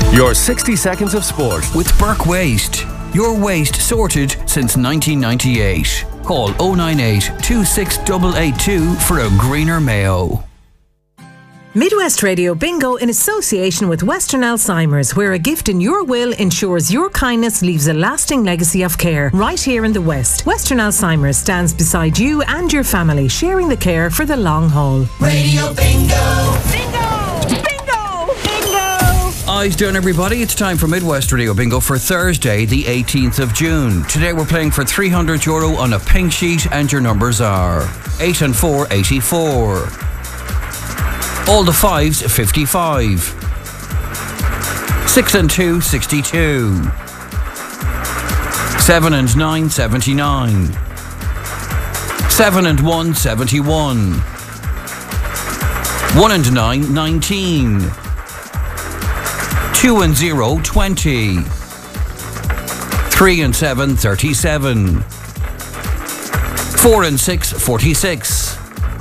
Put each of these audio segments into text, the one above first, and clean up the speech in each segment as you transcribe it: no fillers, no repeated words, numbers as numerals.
Your 60 seconds of sport with Burke Waste. Your waste sorted since 1998. Call 098 26882 for a greener Mayo. Midwest Radio Bingo in association with Western Alzheimer's, where a gift in your will ensures your kindness leaves a lasting legacy of care right here in the West. Western Alzheimer's stands beside you and your family, sharing the care for the long haul. Radio Bingo! Bingo! Bingo! Bingo! Eyes down, everybody. It's time for Midwest Radio Bingo for Thursday, the 18th of June. Today we're playing for €300 on a pink sheet, and your numbers are 8 and 4, 84. All the 5s, 55. 6 and 2, 62. 7 and 9, 79. 7 and 1, 71. 1 and 9, 19. 2 and 0, 20. 3 and 7, 37. 4 and 6, 46.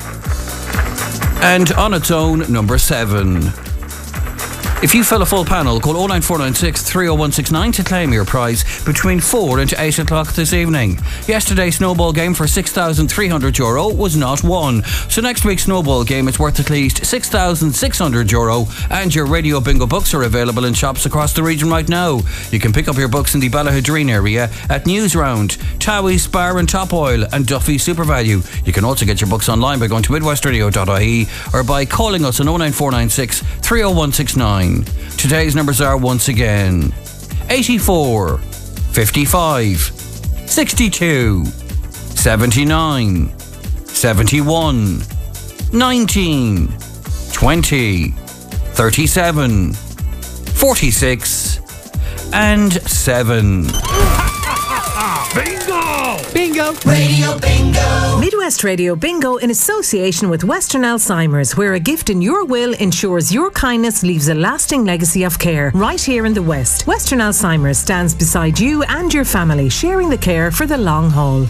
And on its own, number 7. If you fill a full panel, call 09496 30169 to claim your prize between 4 and 8 o'clock this evening. Yesterday's snowball game for €6,300 was not won. So next week's snowball game is worth at least €6,600, and your Radio Bingo books are available in shops across the region right now. You can pick up your books in the Ballahadreen area at Newsround, Towie, Spar and Top Oil and Duffy SuperValue. You can also get your books online by going to midwestradio.ie or by calling us on 09496 30169. Today's numbers are once again 84, 55, 62, 79, 71, 19, 20, 37, 46 and 7. Bingo! Bingo! Radio Bingo! Midwest Radio Bingo in association with Western Alzheimer's, where a gift in your will ensures your kindness leaves a lasting legacy of care right here in the West. Western Alzheimer's stands beside you and your family, sharing the care for the long haul.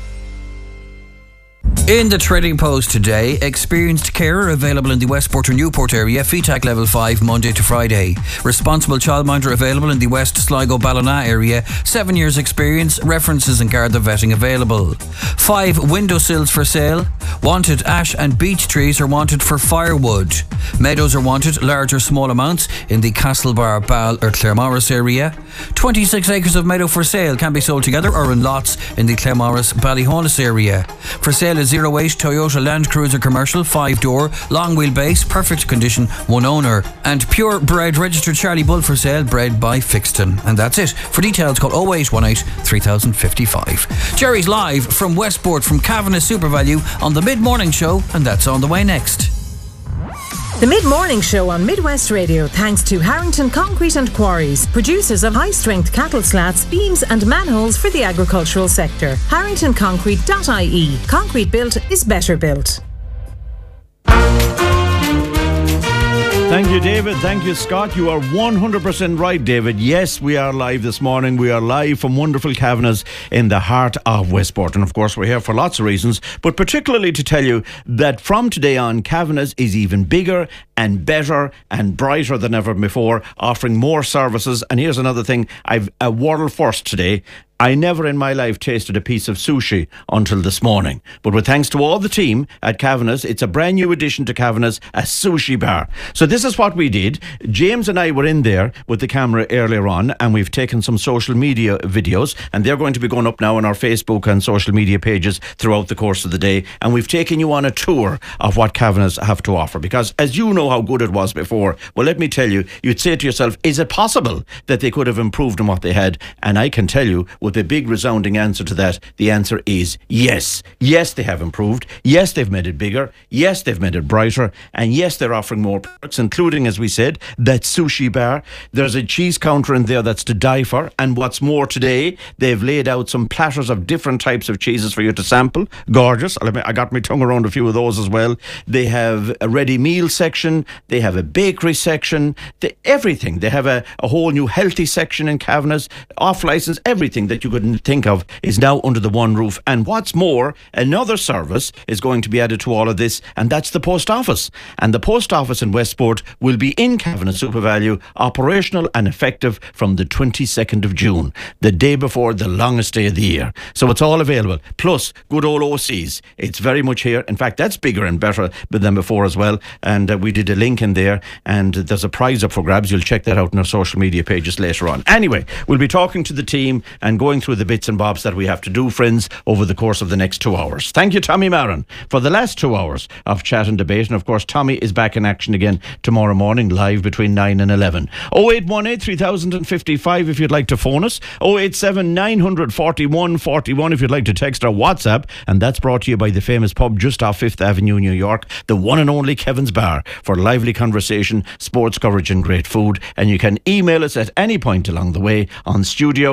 In the Trading Post today, experienced carer available in the Westport or Newport area, FETAC level 5, Monday to Friday. Responsible childminder available in the West Sligo Ballina area, 7 years experience, references and Garda vetting available. 5 windowsills for sale. Wanted ash and beech trees are wanted for firewood. Meadows are wanted, large or small amounts, in the Castlebar, Ball or Claremorris area. 26 acres of meadow for sale, can be sold together or in lots in the Claremorris, Ballyhonus area. For sale is 08 Toyota Land Cruiser Commercial, 5-door, long wheelbase, perfect condition, 1 owner. And pure bred registered Charlie Bull for sale, bred by Fixton. And that's it. For details, call 0818 3055. Jerry's live from Westport from Kavanagh SuperValue on the Mid-Morning Show, and that's on the way next. The Mid-Morning Show on Midwest Radio, thanks to Harrington Concrete and Quarries, producers of high-strength cattle slats, beams and manholes for the agricultural sector. HarringtonConcrete.ie. Concrete built is better built. Thank you, David. Thank you, Scott. You are 100% right, David. Yes, we are live this morning. We are live from wonderful Kavanagh's in the heart of Westport. And of course, we're here for lots of reasons, but particularly to tell you that from today on, Kavanagh's is even bigger and better and brighter than ever before, offering more services. And here's another thing. I've a world first today. I never in my life tasted a piece of sushi until this morning. But with thanks to all the team at Kavanagh's, it's a brand new addition to Kavanagh's, a sushi bar. So this is what we did. James and I were in there with the camera earlier on, and we've taken some social media videos, and they're going to be going up now on our Facebook and social media pages throughout the course of the day. And we've taken you on a tour of what Kavanagh's have to offer. Because as you know how good it was before, well, let me tell you, you'd say to yourself, is it possible that they could have improved on what they had? And I can tell you, with a big resounding answer to that, the answer is yes. Yes, they have improved. Yes, they've made it bigger. Yes, they've made it brighter. And yes, they're offering more products, including, as we said, that sushi bar. There's a cheese counter in there that's to die for. And what's more, today, they've laid out some platters of different types of cheeses for you to sample. Gorgeous. I got my tongue around a few of those as well. They have a ready meal section. section, they have a bakery section, everything. They have a whole new healthy section in Kavanagh's, off-licence, everything that you could think of is now under the one roof. And what's more, another service is going to be added to all of this, and that's the post office. And the post office in Westport will be in Kavanagh SuperValu, operational and effective from the 22nd of June, the day before the longest day of the year. So it's all available. Plus, good old OCs. It's very much here. In fact, that's bigger and better than before as well. And we did a link in there, and there's a prize up for grabs. You'll check that out on our social media pages later on. Anyway, we'll be talking to the team and going through the bits and bobs that we have to do, friends, over the course of the next 2 hours. Thank you, Tommy Maron, for the last 2 hours of chat and debate. And of course, Tommy is back in action again tomorrow morning, live between 9 and 11. 0818 3055 if you'd like to phone us. 087 941 41 if you'd like to text our WhatsApp. And that's brought to you by the famous pub just off 5th Avenue, New York, the one and only Kevin's Bar, for lively conversation, sports coverage and great food. And you can email us at any point along the way on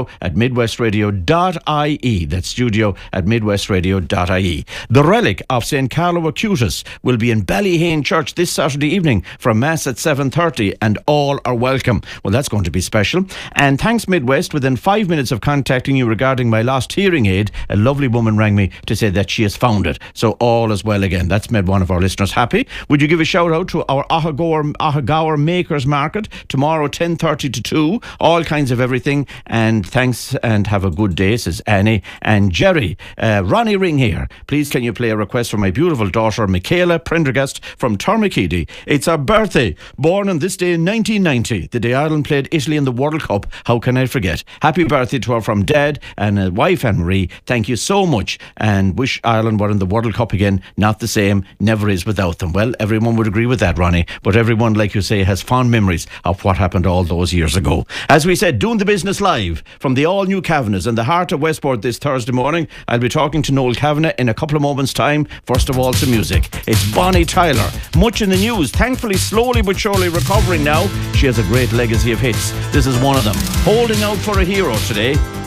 studio@midwestradio.ie. That's studio@midwestradio.ie. The relic of St. Carlo Acutus will be in Ballyhane Church this Saturday evening from Mass at 7:30, and all are welcome. Well, that's going to be special. And thanks Midwest, within 5 minutes of contacting you regarding my lost hearing aid, a lovely woman rang me to say that she has found it. So all is well again. That's made one of our listeners happy. Would you give a shout out to our Ahagour Makers Market tomorrow 10:30 to 2, all kinds of everything. And thanks and have a good day, says Annie. And Jerry, Ronnie Ring here. Please can you play a request for my beautiful daughter Michaela Prendergast from Tormakeedy. It's her birthday, born on this day in 1990, the day Ireland played Italy in the World Cup. How can I forget? Happy birthday to her from Dad and wife Anne-Marie. Thank you so much, and wish Ireland were in the World Cup again. Not the same, never is without them. Well, everyone would agree with that, Ronnie, but everyone, like you say, has fond memories of what happened all those years ago. As we said, doing the business live from the all-new Kavanagh's in the heart of Westport this Thursday morning. I'll be talking to Noel Kavanagh in a couple of moments' time. First of all, some music. It's Bonnie Tyler. Much in the news, thankfully slowly but surely recovering now. She has a great legacy of hits. This is one of them. Holding out for a hero today.